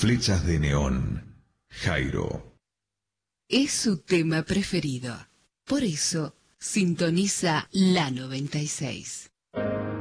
Flechas de neón. Jairo. Es su tema preferido. Por eso sintoniza la 96.